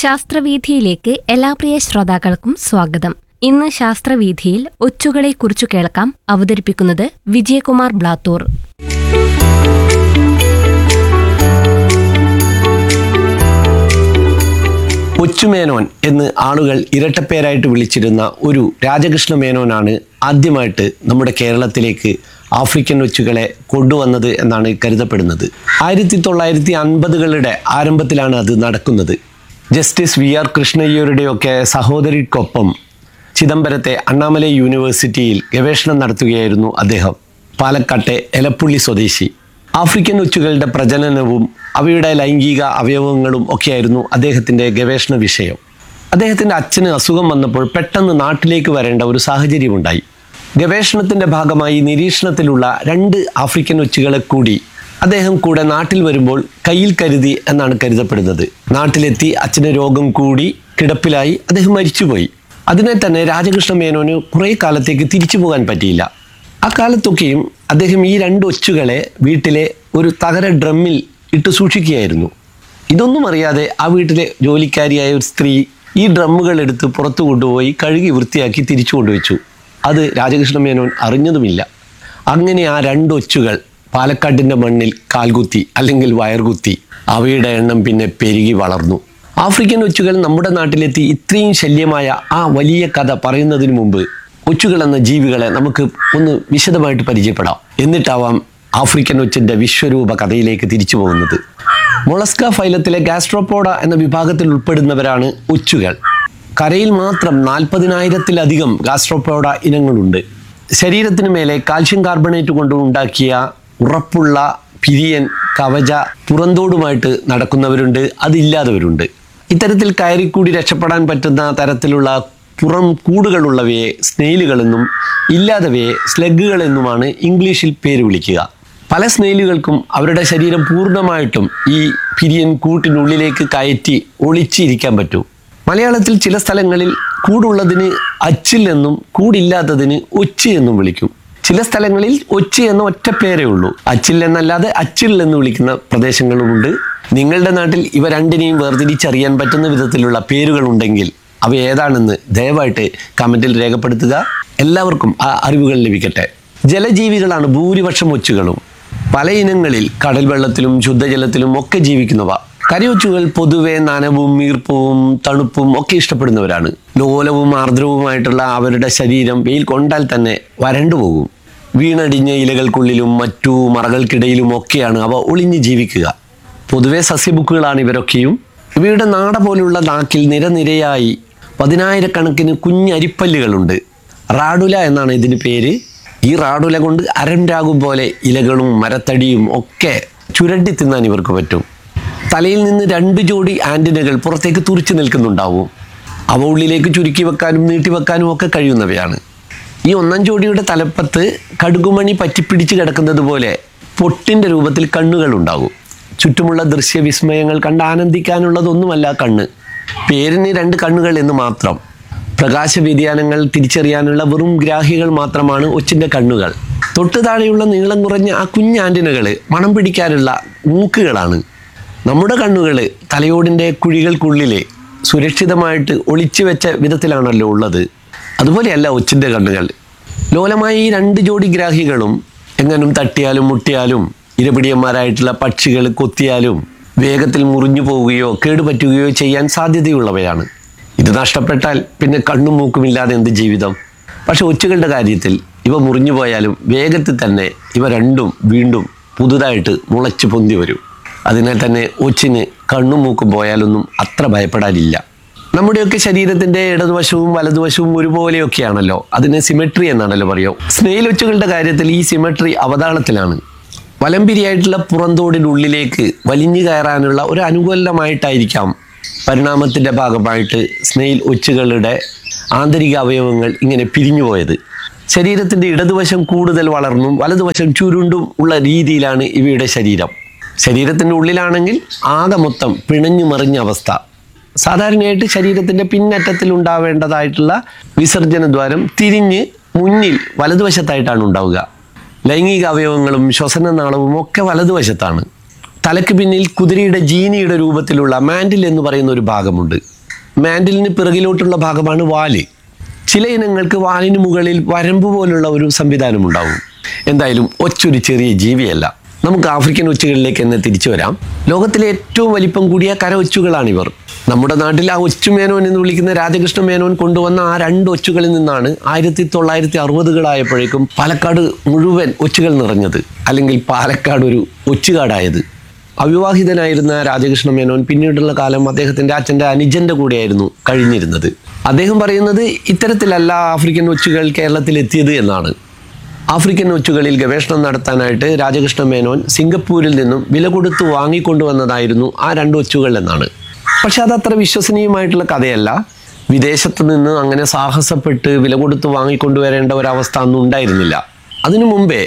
ശാസ്ത്രവീഥിയിലേക്ക് എല്ലാ പ്രിയ ശ്രോതാക്കൾക്കും സ്വാഗതം. ഇന്ന് ശാസ്ത്രവീഥിയിൽ ഒച്ചുകളെക്കുറിച്ചു കേൾക്കാം. അവതരിപ്പിക്കുന്നത് വിജയകുമാർ ബ്ലാത്തൂർ. ഒച്ചുമേനോൻ എന്ന് ആളുകൾ ഇരട്ടപ്പേരായിട്ട് വിളിച്ചിരുന്ന ഒരു രാജകൃഷ്ണ മേനോനാണ് ആദ്യമായിട്ട് നമ്മുടെ കേരളത്തിലേക്ക് ആഫ്രിക്കൻ ഒച്ചുകളെ കൊണ്ടുവന്നത് എന്നാണ് കരുതപ്പെടുന്നത്. 1950കളുടെ ആരംഭത്തിലാണ് അത് നടക്കുന്നത്. ജസ്റ്റിസ് VR കൃഷ്ണയ്യരുടെയൊക്കെ സഹോദരിക്കൊപ്പം ചിദംബരത്തെ അണ്ണാമലൈ യൂണിവേഴ്സിറ്റിയിൽ ഗവേഷണം നടത്തുകയായിരുന്നു അദ്ദേഹം. പാലക്കാട്ടെ എലപ്പുള്ളി സ്വദേശി. ആഫ്രിക്കൻ ഒച്ചുകളുടെ പ്രജനനവും അവയുടെ ലൈംഗിക അവയവങ്ങളും ഒക്കെയായിരുന്നു അദ്ദേഹത്തിൻ്റെ ഗവേഷണ വിഷയം. അദ്ദേഹത്തിൻ്റെ അച്ഛന് അസുഖം വന്നപ്പോൾ പെട്ടെന്ന് നാട്ടിലേക്ക് വരേണ്ട ഒരു സാഹചര്യമുണ്ടായി. ഗവേഷണത്തിൻ്റെ ഭാഗമായി നിരീക്ഷണത്തിലുള്ള 2 ആഫ്രിക്കൻ ഒച്ചുകളെ കൂടി അദ്ദേഹം കൂടെ നാട്ടിൽ വരുമ്പോൾ കയ്യിൽ കരുതി എന്നാണ് കരുതപ്പെടുന്നത്. നാട്ടിലെത്തി അച്ഛന് രോഗം കൂടി കിടപ്പിലായി അദ്ദേഹം മരിച്ചുപോയി. അതിനെ തന്നെ രാജകൃഷ്ണ മേനോന് കുറേ കാലത്തേക്ക് തിരിച്ചു പോകാൻ പറ്റിയില്ല. ആ കാലത്തൊക്കെയും അദ്ദേഹം ഈ 2 ഒച്ചുകളെ വീട്ടിലെ ഒരു തകര ഡ്രമ്മിൽ ഇട്ട് സൂക്ഷിക്കുകയായിരുന്നു. ഇതൊന്നും അറിയാതെ ആ വീട്ടിലെ ജോലിക്കാരിയായ ഒരു സ്ത്രീ ഈ ഡ്രമ്മുകൾ എടുത്ത് പുറത്തു കൊണ്ടുപോയി കഴുകി വൃത്തിയാക്കി തിരിച്ചു കൊണ്ടുവച്ചു. അത് രാജകൃഷ്ണ മേനോൻ അറിഞ്ഞതുമില്ല. അങ്ങനെ ആ 2 ഒച്ചുകൾ പാലക്കാട്ടിൻ്റെ മണ്ണിൽ കാൽകുത്തി അല്ലെങ്കിൽ വയർകുത്തി. അവയുടെ എണ്ണം പിന്നെ പെരുകി വളർന്നു. ആഫ്രിക്കൻ ഒച്ചുകൾ നമ്മുടെ നാട്ടിലെത്തി ഇത്രയും ശല്യമായ ആ വലിയ കഥ പറയുന്നതിന് മുമ്പ് ഒച്ചുകൾ എന്ന ജീവികളെ നമുക്ക് ഒന്ന് വിശദമായിട്ട് പരിചയപ്പെടാം. എന്നിട്ടാവാം ആഫ്രിക്കൻ ഒച്ചിൻ്റെ വിശ്വരൂപ കഥയിലേക്ക് തിരിച്ചു പോകുന്നത്. മൊളസ്ക ഫൈലത്തിലെ ഗാസ്ട്രോപോഡ എന്ന വിഭാഗത്തിൽ ഉൾപ്പെടുന്നവരാണ് ഒച്ചുകൾ. കരയിൽ മാത്രം 40,000-ത്തിലധികം ഗാസ്ട്രോപോഡ ഇനങ്ങളുണ്ട്. ശരീരത്തിന് മേലെ കാൽഷ്യം കാർബണേറ്റ് കൊണ്ട് ഉണ്ടാക്കിയ ഉറപ്പുള്ള പിരിയൻ കവച പുറന്തോടുമായിട്ട് നടക്കുന്നവരുണ്ട്, അതില്ലാത്തവരുണ്ട്. ഇത്തരത്തിൽ കയറിക്കൂടി രക്ഷപ്പെടാൻ പറ്റുന്ന തരത്തിലുള്ള പുറം കൂടുകളുള്ളവയെ സ്നെയിലുകളെന്നും ഇല്ലാത്തവയെ സ്ലഗുകളെന്നുമാണ് ഇംഗ്ലീഷിൽ പേര് വിളിക്കുക. പല സ്നെയിലുകൾക്കും അവരുടെ ശരീരം പൂർണ്ണമായിട്ടും ഈ പിരിയൻ കൂട്ടിനുള്ളിലേക്ക് കയറ്റി ഒളിച്ചിരിക്കാൻ പറ്റും. മലയാളത്തിൽ ചില സ്ഥലങ്ങളിൽ കൂടുള്ളതിന് അച്ചിൽ എന്നും കൂടില്ലാത്തതിന് ഒച്ച് എന്നും വിളിക്കും. ചില സ്ഥലങ്ങളിൽ ഒച്ച് എന്ന ഒറ്റ പേരേ ഉള്ളൂ. അച്ചിൽ എന്നല്ലാതെ അച്ചിൽ എന്ന് വിളിക്കുന്ന പ്രദേശങ്ങളുമുണ്ട്. നിങ്ങളുടെ നാട്ടിൽ ഇവ രണ്ടിനെയും വേർതിരിച്ചറിയാൻ പറ്റുന്ന വിധത്തിലുള്ള പേരുകളുണ്ടെങ്കിൽ അവ ഏതാണെന്ന് ദയവായിട്ട് കമൻറ്റിൽ രേഖപ്പെടുത്തുക. എല്ലാവർക്കും ആ അറിവുകൾ ലഭിക്കട്ടെ. ജലജീവികളാണ് ഭൂരിപക്ഷം ഒച്ചുകളും. പല ഇനങ്ങളിൽ കടൽ വെള്ളത്തിലും ശുദ്ധജലത്തിലും ഒക്കെ ജീവിക്കുന്നവ. കരയൊച്ചുകൾ പൊതുവെ നനവും ഈർപ്പവും തണുപ്പും ഒക്കെ ഇഷ്ടപ്പെടുന്നവരാണ്. ലോലവും ആർദ്രവുമായിട്ടുള്ള അവരുടെ ശരീരം വെയിൽ കൊണ്ടാൽ തന്നെ വരണ്ടുപോകും. വീണടിഞ്ഞ ഇലകൾക്കുള്ളിലും മറ്റു മറകൾക്കിടയിലും ഒക്കെയാണ് അവ ഒളിഞ്ഞ് ജീവിക്കുക. പൊതുവെ സസ്യബുക്കുകളാണ് ഇവരൊക്കെയും. ഇവയുടെ നാട പോലുള്ള നാക്കിൽ നിരനിരയായി 10,000-കണക്കിന് കുഞ്ഞരിപ്പല്ലുകളുണ്ട്. റാഡുല എന്നാണ് ഇതിന് പേര്. ഈ റാഡുല കൊണ്ട് അരംരാഗം പോലെ ഇലകളും മരത്തടിയും ഒക്കെ ചുരണ്ടി തിന്നാൻ ഇവർക്ക് പറ്റും. തലയിൽ നിന്ന് 2 ജോഡി ആൻറ്റിനകൾ പുറത്തേക്ക് തുറിച്ചു നിൽക്കുന്നുണ്ടാവും. അവ ഉള്ളിലേക്ക് ചുരുക്കി വെക്കാനും നീട്ടിവെക്കാനും ഒക്കെ കഴിയുന്നവയാണ്. ഈ 1 ജോഡിയുടെ തലപ്പത്ത് കടുകുമണി പറ്റിപ്പിടിച്ച് കിടക്കുന്നത് പോലെ പൊട്ടിൻ്റെ രൂപത്തിൽ കണ്ണുകൾ ഉണ്ടാകും. ചുറ്റുമുള്ള ദൃശ്യവിസ്മയങ്ങൾ കണ്ട് ആനന്ദിക്കാനുള്ളതൊന്നുമല്ല കണ്ണ്. പേരിന് 2 കണ്ണുകൾ എന്ന് മാത്രം. പ്രകാശ വ്യതിയാനങ്ങൾ തിരിച്ചറിയാനുള്ള വെറും ഗ്രാഹികൾ മാത്രമാണ് ഒച്ചിൻ്റെ കണ്ണുകൾ. തൊട്ടു താഴെയുള്ള നീളം കുറഞ്ഞ ആ കുഞ്ഞ് ആൻറ്റിനകൾ മണം പിടിക്കാനുള്ള മൂക്കുകളാണ്. നമ്മുടെ കണ്ണുകൾ തലയോടിൻ്റെ കുഴികൾക്കുള്ളിൽ സുരക്ഷിതമായിട്ട് ഒളിച്ചു വെച്ച വിധത്തിലാണല്ലോ ഉള്ളത്. അതുപോലെയല്ല ഒച്ചിൻ്റെ കണ്ണുകൾ. ലോലമായ ഈ 2 ജോഡി ഗ്രാഹികളും എങ്ങനും തട്ടിയാലും മുട്ടിയാലും ഇരപിടിയന്മാരായിട്ടുള്ള പക്ഷികൾ കൊത്തിയാലും വേഗത്തിൽ മുറിഞ്ഞു പോവുകയോ കേടുപറ്റുകയോ ചെയ്യാൻ സാധ്യതയുള്ളവയാണ്. ഇത് നഷ്ടപ്പെട്ടാൽ പിന്നെ കണ്ണും മൂക്കുമില്ലാതെ എന്ത് ജീവിതം? പക്ഷെ ഒച്ചുകളുടെ കാര്യത്തിൽ ഇവ മുറിഞ്ഞു പോയാലും വേഗത്തിൽ തന്നെ ഇവ രണ്ടും വീണ്ടും പുതുതായിട്ട് മുളച്ചു പൊന്തി വരും. അതിനാൽ തന്നെ ഒച്ചിന് കണ്ണും മൂക്കും പോയാലൊന്നും അത്ര ഭയപ്പെടാനില്ല. നമ്മുടെയൊക്കെ ശരീരത്തിൻ്റെ ഇടതുവശവും വലതുവശവും ഒരുപോലെയൊക്കെയാണല്ലോ. അതിന് സിമെട്രി എന്നാണല്ലോ പറയുക. സ്നെയിൽ ഒച്ചുകളുടെ കാര്യത്തിൽ ഈ സിമെട്രി അവതാളത്തിലാണ്. വലംപിരിയായിട്ടുള്ള പുറന്തോടിനുള്ളിലേക്ക് വലിഞ്ഞു കയറാനുള്ള ഒരു അനുകൂലമായിട്ടായിരിക്കാം പരിണാമത്തിൻ്റെ ഭാഗമായിട്ട് സ്നെയിൽ ഒച്ചുകളുടെ ആന്തരിക അവയവങ്ങൾ ഇങ്ങനെ പിരിഞ്ഞുപോയത്. ശരീരത്തിൻ്റെ ഇടതുവശം കൂടുതൽ വളർന്നും വലതുവശം ചുരുണ്ടും ഉള്ള രീതിയിലാണ് ഇവയുടെ ശരീരം. ശരീരത്തിൻ്റെ ഉള്ളിലാണെങ്കിൽ ആകെ മൊത്തം പിണഞ്ഞു മറിഞ്ഞ അവസ്ഥ. സാധാരണയായിട്ട് ശരീരത്തിൻ്റെ പിന്നറ്റത്തിൽ ഉണ്ടാവേണ്ടതായിട്ടുള്ള വിസർജന ദ്വാരം തിരിഞ്ഞ് മുന്നിൽ വലതുവശത്തായിട്ടാണ് ഉണ്ടാവുക. ലൈംഗിക അവയവങ്ങളും ശ്വസനനാളവും ഒക്കെ വലതുവശത്താണ്. തലയ്ക്ക് പിന്നിൽ കുതിരയുടെ ജീനിയുടെ രൂപത്തിലുള്ള മാൻഡിൽ എന്ന് പറയുന്ന ഒരു ഭാഗമുണ്ട്. മാൻഡിലിന് പിറകിലോട്ടുള്ള ഭാഗമാണ് വാല്. ചില ഇനങ്ങൾക്ക് വാലിന് മുകളിൽ വരമ്പ് പോലുള്ള ഒരു സംവിധാനം ഉണ്ടാവും. എന്തായാലും ഒച്ചൊരു ചെറിയ ജീവിയല്ല. നമുക്ക് ആഫ്രിക്കൻ ഒച്ചുകളിലേക്ക് തന്നെ തിരിച്ചു വരാം. ലോകത്തിലെ ഏറ്റവും വലിപ്പം കൂടിയ കര ഒച്ചുകളാണിവർ. നമ്മുടെ നാട്ടിൽ ആ ഒച്ചുമേനോൻ എന്ന് വിളിക്കുന്ന രാജകൃഷ്ണ മേനോൻ കൊണ്ടുവന്ന ആ 2 ഒച്ചുകളിൽ നിന്നാണ് 1960-കളായപ്പോഴേക്കും പാലക്കാട് മുഴുവൻ ഒച്ചുകൾ നിറഞ്ഞത്, അല്ലെങ്കിൽ പാലക്കാട് ഒരു ഒച്ചുകാടായത്. അവിവാഹിതനായിരുന്ന രാജകൃഷ്ണ മേനോൻ പിന്നീടുള്ള കാലം അദ്ദേഹത്തിൻ്റെ അച്ഛൻ്റെ അനുജൻ്റെ കൂടെയായിരുന്നു കഴിഞ്ഞിരുന്നത്. അദ്ദേഹം പറയുന്നത് ഇത്തരത്തിലല്ല ആഫ്രിക്കൻ ഒച്ചുകൾ കേരളത്തിൽ എത്തിയത് എന്നാണ്. ആഫ്രിക്കൻ ഒച്ചുകളിൽ ഗവേഷണം നടത്താനായിട്ട് രാജകൃഷ്ണ മേനോൻ സിംഗപ്പൂരിൽ നിന്നും വില കൊടുത്ത് വാങ്ങിക്കൊണ്ടുവന്നതായിരുന്നു ആ 2 ഒച്ചുകൾ എന്നാണ്. പക്ഷെ അതത്ര വിശ്വസനീയമായിട്ടുള്ള കഥയല്ല. വിദേശത്ത് നിന്ന് അങ്ങനെ സാഹസപ്പെട്ട് വില കൊടുത്ത് വാങ്ങിക്കൊണ്ടുവരേണ്ട ഒരവസ്ഥ അന്നും ഉണ്ടായിരുന്നില്ല. അതിനു മുമ്പേ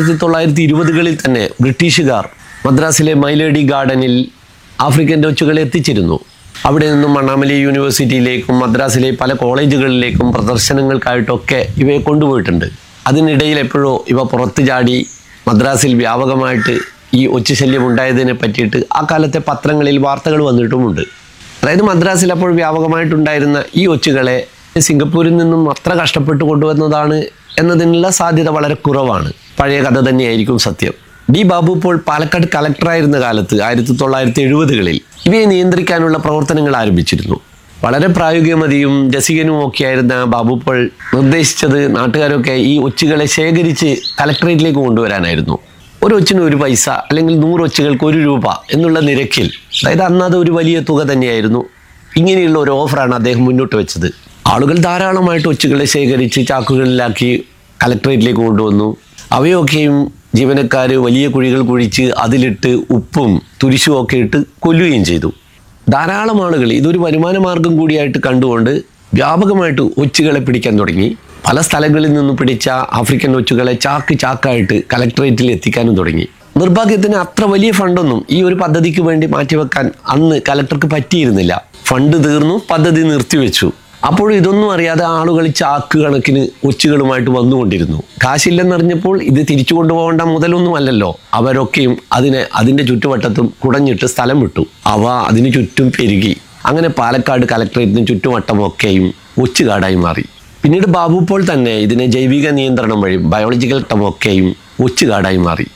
1920-കളിൽ തന്നെ ബ്രിട്ടീഷുകാർ മദ്രാസിലെ മൈലേഡി ഗാർഡനിൽ ആഫ്രിക്കൻ ഒച്ചുകളെ എത്തിച്ചിരുന്നു. അവിടെ നിന്നും അണ്ണാമലൈ യൂണിവേഴ്സിറ്റിയിലേക്കും മദ്രാസിലെ പല കോളേജുകളിലേക്കും പ്രദർശനങ്ങൾക്കായിട്ടൊക്കെ ഇവയെ കൊണ്ടുപോയിട്ടുണ്ട്. അതിനിടയിൽ എപ്പോഴോ ഇവ പുറത്തു ചാടി മദ്രാസിൽ വ്യാപകമായിട്ട് ഈ ഒച്ചുശല്യം ഉണ്ടായതിനെ പറ്റിയിട്ട് ആ കാലത്തെ പത്രങ്ങളിൽ വാർത്തകൾ വന്നിട്ടുമുണ്ട്. അതായത് മദ്രാസിൽ അപ്പോൾ വ്യാപകമായിട്ടുണ്ടായിരുന്ന ഈ ഒച്ചുകളെ സിംഗപ്പൂരിൽ നിന്നും അത്ര കഷ്ടപ്പെട്ട് കൊണ്ടുവന്നതാണ് എന്നതിനുള്ള സാധ്യത വളരെ കുറവാണ്. പഴയ കഥ തന്നെയായിരിക്കും സത്യം. ഡി ബാബു പോൾ പാലക്കാട് കളക്ടറായിരുന്ന കാലത്ത് 1970-കളിൽ ഇവയെ നിയന്ത്രിക്കാനുള്ള പ്രവർത്തനങ്ങൾ ആരംഭിച്ചിരുന്നു. വളരെ പ്രായോഗികമതിയും രസികനും ഒക്കെയായിരുന്ന ബാബു പോൾ നിർദ്ദേശിച്ചത് നാട്ടുകാരൊക്കെ ഈ ഒച്ചുകളെ ശേഖരിച്ച് കളക്ടറേറ്റിലേക്ക് കൊണ്ടുവരാനായിരുന്നു. ഒരു ഒച്ചിന് 1 പൈസ അല്ലെങ്കിൽ 100 ഒച്ചുകൾക്ക് 1 രൂപ എന്നുള്ള നിരക്കിൽ, അതായത് അന്നത് ഒരു വലിയ തുക തന്നെയായിരുന്നു. ഇങ്ങനെയുള്ള ഒരു ഓഫറാണ് അദ്ദേഹം മുന്നോട്ട് വെച്ചത്. ആളുകൾ ധാരാളമായിട്ട് ഒച്ചുകളെ ശേഖരിച്ച് ചാക്കുകളിലാക്കി കളക്ടറേറ്റിലേക്ക് കൊണ്ടുവന്നു. അവയൊക്കെയും ജീവനക്കാർ വലിയ കുഴികൾ കുഴിച്ച് അതിലിട്ട് ഉപ്പും തുരിശും ഒക്കെ ഇട്ട് കൊല്ലുകയും ചെയ്തു. ധാരാളം ആളുകൾ ഇതൊരു വരുമാന മാർഗം കൂടിയായിട്ട് കണ്ടുകൊണ്ട് വ്യാപകമായിട്ട് ഒച്ചുകളെ പിടിക്കാൻ തുടങ്ങി. പല സ്ഥലങ്ങളിൽ നിന്ന് പിടിച്ച ആഫ്രിക്കൻ ഒച്ചുകളെ ചാക്കായിട്ട് കളക്ടറേറ്റിൽ എത്തിക്കാനും തുടങ്ങി. നിർഭാഗ്യത്തിന് അത്ര വലിയ ഫണ്ടൊന്നും ഈ ഒരു പദ്ധതിക്ക് വേണ്ടി മാറ്റിവെക്കാൻ അന്ന് കളക്ടർക്ക് പറ്റിയിരുന്നില്ല. ഫണ്ട് തീർന്നു, പദ്ധതി നിർത്തിവെച്ചു. അപ്പോൾ ഇതൊന്നും അറിയാതെ ആളുകൾ ചാക്ക് കണക്കിന് ഒച്ചുകളുമായിട്ട് വന്നുകൊണ്ടിരുന്നു. കാശില്ലെന്നറിഞ്ഞപ്പോൾ ഇത് തിരിച്ചു കൊണ്ടുപോകേണ്ട മുതലൊന്നും അല്ലല്ലോ. അവരൊക്കെയും അതിൻ്റെ ചുറ്റുവട്ടത്തും കുടഞ്ഞിട്ട് സ്ഥലം വിട്ടു. അവ അതിന് ചുറ്റും പെരുകി. അങ്ങനെ പാലക്കാട് കളക്ടറേറ്റിന് ചുറ്റുവട്ടമൊക്കെയും ഒച്ചുകാടായി മാറി. പിന്നീട് ബാബു പോൾ തന്നെ ഇതിനെ ജൈവിക നിയന്ത്രണം വഴി ബയോളജിക്കൽ ടമൊക്കെയും ഒച്ചുകാടായി മാറി.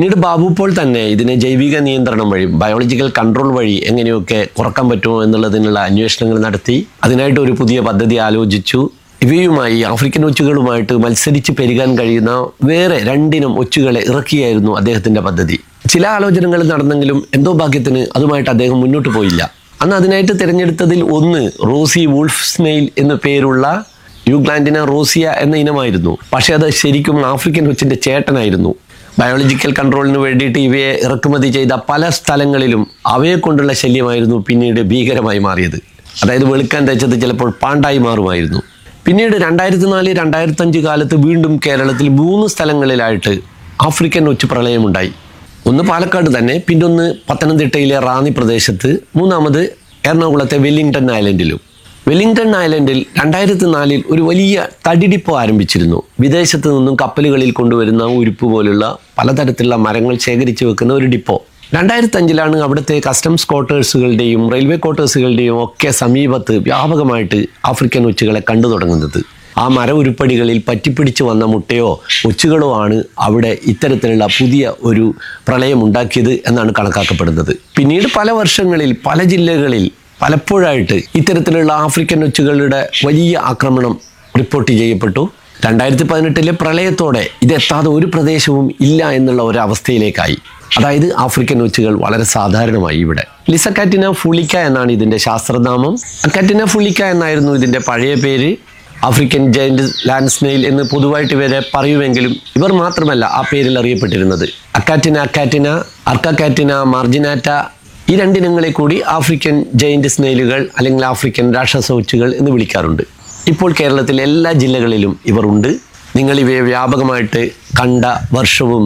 ബയോളജിക്കൽ കൺട്രോൾ വഴി എങ്ങനെയൊക്കെ കുറക്കാൻ പറ്റുമോ എന്നുള്ളതിനുള്ള അന്വേഷണങ്ങൾ നടത്തി. അതിനായിട്ട് ഒരു പുതിയ പദ്ധതി ആലോചിച്ചു. ഇവയുമായി ആഫ്രിക്കൻ ഒച്ചുകളുമായിട്ട് മത്സരിച്ച് പെരുകാൻ കഴിയുന്ന വേറെ 2 ഇനം ഒച്ചുകളെ ഇറക്കിയായിരുന്നു അദ്ദേഹത്തിൻ്റെ പദ്ധതി. ചില ആലോചനകൾ നടന്നെങ്കിലും എന്തോ ഭാഗ്യത്തിന് അതുമായിട്ട് അദ്ദേഹം മുന്നോട്ട് പോയില്ല. അന്ന് അതിനായിട്ട് തിരഞ്ഞെടുത്തതിൽ ഒന്ന് റോസി വൂൾഫ് സ്നെയിൽ എന്ന പേരുള്ള യൂഗ്ലാൻഡിന റോസിയ എന്ന ഇനമായിരുന്നു. പക്ഷേ അത് ശരിക്കും ആഫ്രിക്കൻ ഒച്ചിൻ്റെ ചേട്ടനായിരുന്നു. ബയോളജിക്കൽ കൺട്രോളിന് വേണ്ടിയിട്ട് ഇവയെ ഇറക്കുമതി ചെയ്ത പല സ്ഥലങ്ങളിലും അവയെ കൊണ്ടുള്ള ശല്യമായിരുന്നു പിന്നീട് ഭീകരമായി മാറിയത്. അതായത് വെളുക്കാൻ തേച്ചത് ചിലപ്പോൾ പാണ്ടായി മാറുമായിരുന്നു. പിന്നീട് 2004-2005 കാലത്ത് വീണ്ടും കേരളത്തിൽ 3 സ്ഥലങ്ങളിലായിട്ട് ആഫ്രിക്കൻ ഒച്ചു പ്രളയമുണ്ടായി. ഒന്ന് പാലക്കാട് തന്നെ, പിന്നൊന്ന് പത്തനംതിട്ടയിലെ റാന്നി പ്രദേശത്ത്, മൂന്നാമത് എറണാകുളത്തെ വെല്ലിംഗ്ടൺ ഐലൻഡിലും. വെല്ലിംഗ്ടൺ ഐലൻഡിൽ 2004-ൽ ഒരു വലിയ തടി ഡിപ്പോ ആരംഭിച്ചിരുന്നു. വിദേശത്ത് നിന്നും കപ്പലുകളിൽ കൊണ്ടുവരുന്ന ഉരുപ്പ് പോലുള്ള പലതരത്തിലുള്ള മരങ്ങൾ ശേഖരിച്ചു വെക്കുന്ന ഒരു ഡിപ്പോ. 2005-ലാണ് അവിടുത്തെ കസ്റ്റംസ് ക്വാർട്ടേഴ്സുകളുടെയും റെയിൽവേ ക്വാർട്ടേഴ്സുകളുടെയും ഒക്കെ സമീപത്ത് വ്യാപകമായിട്ട് ആഫ്രിക്കൻ ഒച്ചുകളെ കണ്ടു തുടങ്ങുന്നത്. ആ മര ഉരുപ്പടികളിൽ പറ്റിപ്പിടിച്ച് വന്ന മുട്ടയോ ഒച്ചുകളോ ആണ് അവിടെ ഇത്തരത്തിലുള്ള പുതിയ ഒരു പ്രളയമുണ്ടാക്കിയത് എന്നാണ് കണക്കാക്കപ്പെടുന്നത്. പിന്നീട് പല വർഷങ്ങളിൽ പല ജില്ലകളിൽ പലപ്പോഴായിട്ട് ഇത്തരത്തിലുള്ള ആഫ്രിക്കൻ ഒച്ചുകളുടെ വലിയ ആക്രമണം റിപ്പോർട്ട് ചെയ്യപ്പെട്ടു. 2018-ലെ പ്രളയത്തോടെ ഇതെത്താതെ ഒരു പ്രദേശവും ഇല്ല എന്നുള്ള ഒരവസ്ഥയിലേക്കായി. അതായത് ആഫ്രിക്കൻ ഒച്ചുകൾ വളരെ സാധാരണമായി ഇവിടെ. ലിസക്കാറ്റിന ഫുളിക്ക എന്നാണ് ഇതിൻ്റെ ശാസ്ത്രനാമം. അക്കാറ്റിന ഫുളിക്ക എന്നായിരുന്നു ഇതിൻ്റെ പഴയ പേര്. ആഫ്രിക്കൻ ജയന്റ് ലാൻഡ് സ്നെയിൽ എന്ന് പൊതുവായിട്ട് ഇവരെ പറയുമെങ്കിലും ഇവർ മാത്രമല്ല ആ പേരിൽ അറിയപ്പെട്ടിരുന്നത്. അക്കാറ്റിന, അർക്കാറ്റിന, മാർജിനാറ്റ, ഈ 2 ഇനങ്ങളെ കൂടി ആഫ്രിക്കൻ ജയന്റ് സ്നെയിലുകൾ അല്ലെങ്കിൽ ആഫ്രിക്കൻ രാക്ഷസ ഒച്ചുകൾ എന്ന് വിളിക്കാറുണ്ട്. ഇപ്പോൾ കേരളത്തിലെ എല്ലാ ജില്ലകളിലും ഇവർ ഉണ്ട്. നിങ്ങൾ ഇവയെ വ്യാപകമായിട്ട് കണ്ട വർഷവും